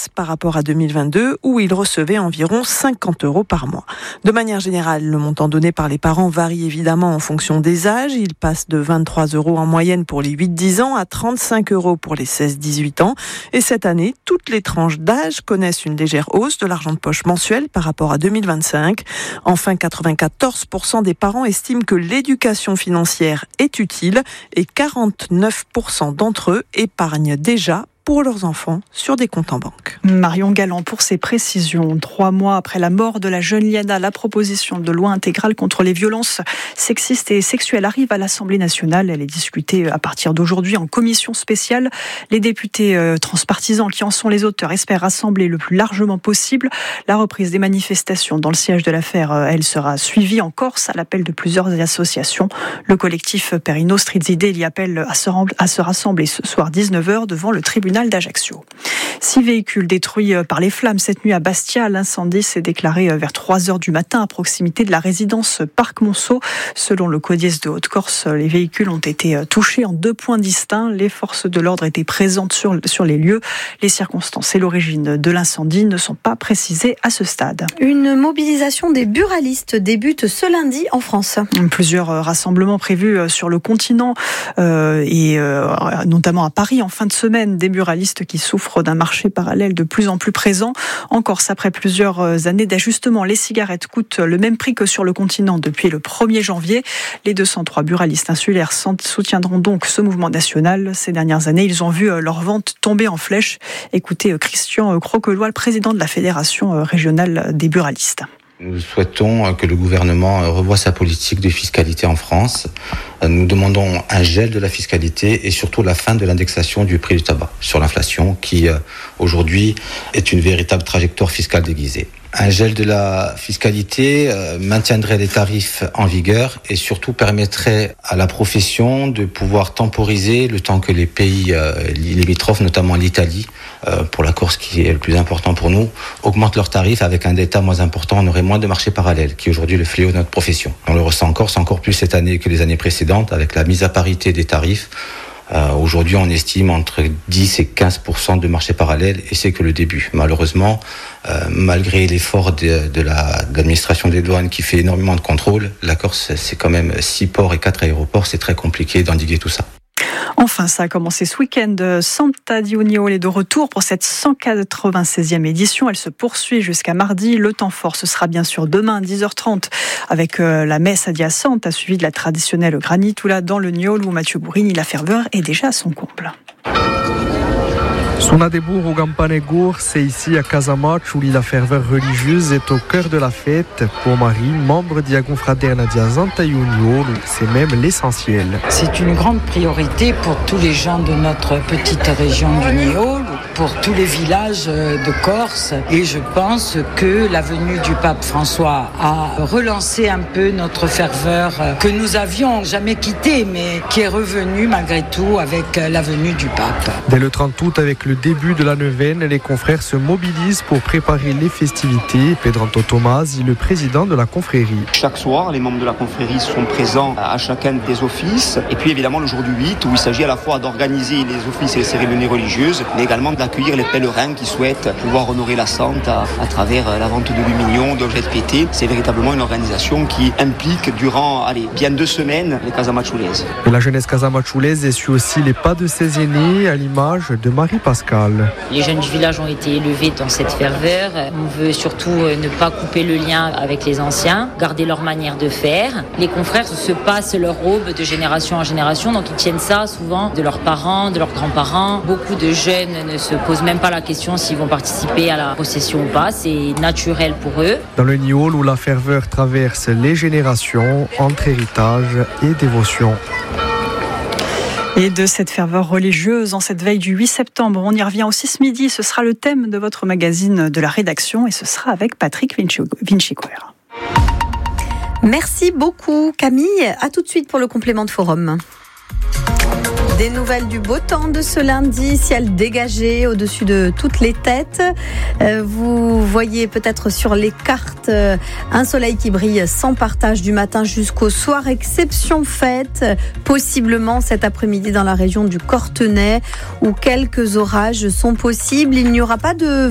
baisse par rapport à 2022 où ils recevaient environ 50 € par mois. De manière générale, le montant donné par les parents varie évidemment en fonction des âges. Il passe de 23 € en moyenne pour les 8-10 ans à 35 € pour les 16-18 ans. Et cette année, toutes les tranches d'âge connaissent une légère hausse de l'argent de poche mensuel par rapport à 2025. Enfin, 94% des parents estiment que l'éducation financière est utile et 49% d'entre eux épargnent déjà pour leurs enfants sur des comptes en banque. Marion Galland pour ses précisions. 3 mois après la mort de la jeune Liana, la proposition de loi intégrale contre les violences sexistes et sexuelles arrive à l'Assemblée nationale. Elle est discutée à partir d'aujourd'hui en commission spéciale. Les députés transpartisans qui en sont les auteurs espèrent rassembler le plus largement possible. La reprise des manifestations dans le siège de l'affaire, elle sera suivie en Corse à l'appel de plusieurs associations. Le collectif Perino Strizide y appelle à se rassembler ce soir 19h devant le tribunal d'Ajaccio. 6 véhicules détruits par les flammes cette nuit à Bastia. L'incendie s'est déclaré vers 3h du matin à proximité de la résidence Parc Monceau. Selon le CODIES de Haute-Corse, les véhicules ont été touchés en 2 points distincts. Les forces de l'ordre étaient présentes sur les lieux. Les circonstances et l'origine de l'incendie ne sont pas précisées à ce stade. Une mobilisation des buralistes débute ce lundi en France. Plusieurs rassemblements prévus sur le continent et notamment à Paris en fin de semaine. Des buralistes qui souffrent d'un marché parallèle de plus en plus présent. En Corse, après plusieurs années d'ajustement, les cigarettes coûtent le même prix que sur le continent depuis le 1er janvier. Les 203 buralistes insulaires soutiendront donc ce mouvement national. Ces dernières années, ils ont vu leur vente tomber en flèche. Écoutez Christian Croquelois, le président de la Fédération régionale des buralistes. Nous souhaitons que le gouvernement revoie sa politique de fiscalité en France. Nous demandons un gel de la fiscalité et surtout la fin de l'indexation du prix du tabac sur l'inflation qui aujourd'hui est une véritable trajectoire fiscale déguisée. Un gel de la fiscalité maintiendrait les tarifs en vigueur et surtout permettrait à la profession de pouvoir temporiser le temps que les pays limitrophes, notamment l'Italie, pour la Corse qui est le plus important pour nous, augmentent leurs tarifs avec un delta moins important. On aurait moins de marchés parallèles, qui est aujourd'hui le fléau de notre profession. On le ressent en Corse encore plus cette année que les années précédentes, avec la mise à parité des tarifs. Aujourd'hui, on estime entre 10 et 15% de marchés parallèles et c'est que le début. Malheureusement, malgré l'effort de l'administration des douanes qui fait énormément de contrôles, la Corse, c'est quand même 6 ports et 4 aéroports. C'est très compliqué d'endiguer tout ça. Enfin, ça a commencé ce week-end. Santa di Uniole est de retour pour cette 196e édition. Elle se poursuit jusqu'à mardi. Le temps fort, ce sera bien sûr demain à 10h30 avec la messe adiacente, suivie de la traditionnelle granitoula dans le Niol où Mathieu Bourrini, la ferveur est déjà à son comble. Sunadebourg au Gampanegour, c'est ici à Casamance où la ferveur religieuse est au cœur de la fête. Pour Marie, membre d'Iagon Fraternadia Santa Uniole, c'est même l'essentiel. C'est une grande priorité pour tous les gens de notre petite région du Niol, pour tous les villages de Corse. Et je pense que la venue du pape François a relancé un peu notre ferveur que nous avions jamais quittée, mais qui est revenue malgré tout avec la venue du pape. Dès le 30 août, avec le début de la neuvaine, les confrères se mobilisent pour préparer les festivités. Pedranto Tomasi, le président de la confrérie. Chaque soir, les membres de la confrérie sont présents à chacun des offices. Et puis évidemment le jour du 8, où il s'agit à la fois d'organiser les offices et les cérémonies religieuses, mais également d'accueillir les pèlerins qui souhaitent pouvoir honorer la Sainte à travers la vente de luminions, d'objets de piété. C'est véritablement une organisation qui implique durant bien 2 semaines les Casamachulaises. La jeunesse casamachulaise essuie aussi les pas de ses aînés, à l'image de Marie-Pascale. Les jeunes du village ont été élevés dans cette ferveur. On veut surtout ne pas couper le lien avec les anciens, garder leur manière de faire. Les confrères se passent leur robe de génération en génération, donc ils tiennent ça souvent de leurs parents, de leurs grands-parents. Beaucoup de jeunes ne se posent même pas la question s'ils vont participer à la procession ou pas. C'est naturel pour eux. Dans le Niol où la ferveur traverse les générations entre héritage et dévotion. Et de cette ferveur religieuse en cette veille du 8 septembre, on y revient aussi ce midi. Ce sera le thème de votre magazine de la rédaction et ce sera avec Patrick Vinciquer. Merci beaucoup Camille. À tout de suite pour le complément de forum. Des nouvelles du beau temps de ce lundi, ciel dégagé au-dessus de toutes les têtes. Vous voyez peut-être sur les cartes un soleil qui brille sans partage du matin jusqu'au soir. Exception faite, possiblement cet après-midi dans la région du Cortenay où quelques orages sont possibles. Il n'y aura pas de